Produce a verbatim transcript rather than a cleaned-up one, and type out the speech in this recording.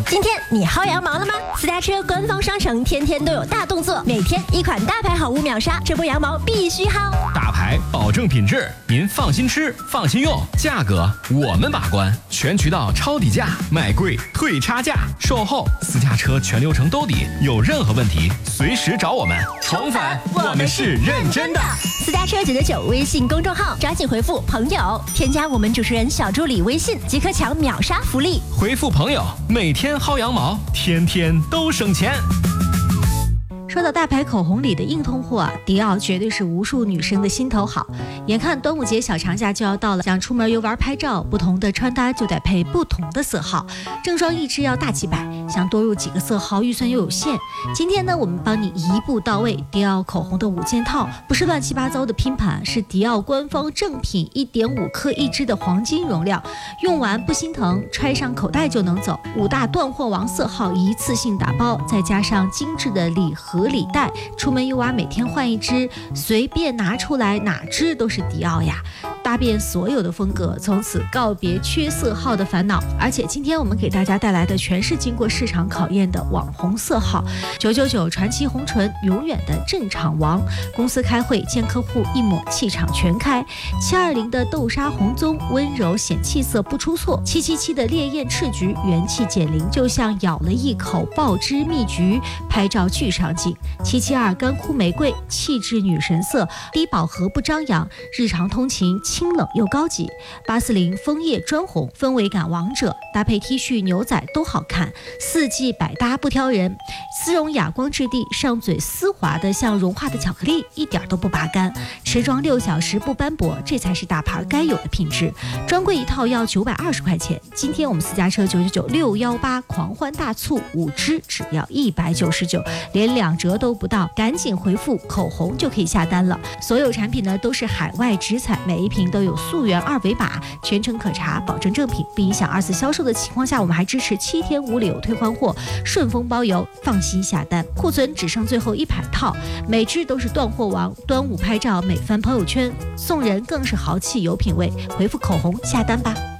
今天你薅羊毛了吗？私家车官方商城天天都有大动作，每天一款大牌好物秒杀，这波羊毛必须薅。 大牌保证品质，您放心吃，放心用，价格我们把关，全渠道抄底价，买贵退差价，售后私家车全流程兜底，有任何问题随时找我们。重返，我们是认真的。 私家车九九九微信公众号，抓紧回复朋友，添加我们主持人小助理微信，即可抢秒杀福利。 回复朋友，每天薅羊毛，天天都省钱。 说到大牌口红里的硬通货啊，迪奥绝对是无数女生的心头好。眼看端午节小长假就要到了，想出门游玩拍照，不同的穿搭就得配不同的色号，正装一支要大几百，想多入几个色号，预算又有限。今天呢，我们帮你一步到位，迪奥口红的五件套，不是乱七八糟的拼盘，是迪奥官方正品，一点五克一支的黄金容量，用完不心疼，揣上口袋就能走。五大断货王色号一次性打包，再加上精致的礼盒礼袋，出门游玩每天换一支，随便拿出来哪支都是迪奥呀，搭遍所有的风格，从此告别缺色号的烦恼。而且今天我们给大家带来的全是经过市场考验的网红色号，九九九传奇红唇永远的镇场王，公司开会见客户一抹气场全开，七二零的豆沙红棕温柔显气色不出错，七七七的烈焰赤橘元气减龄，就像咬了一口爆汁蜜橘，拍照巨上镜。七七二干枯玫瑰气质女神色，低饱和不张扬，日常通勤清冷又高级。八四零枫叶砖红氛围感王者，搭配 T 恤牛仔都好看，四季百搭不挑人。丝绒哑光质地，上嘴丝滑的像融化的巧克力，一点都不拔干，持妆六小时不斑驳，这才是大牌该有的品质。专柜一套要九百二十块钱，今天我们私家车九九九六幺八狂欢大促，五支只要一百九十九，连两折都不到，赶紧回复口红就可以下单了。所有产品呢都是海外直采，每一瓶都有溯源二维码，全程可查，保证正品，不影响二次销售的情况下，我们还支持七天无理由退换货，顺丰包邮，放心下单。库存只剩最后一百套，每支都是断货王，端午拍照美翻朋友圈，送人更是豪气有品位。回复口红下单吧。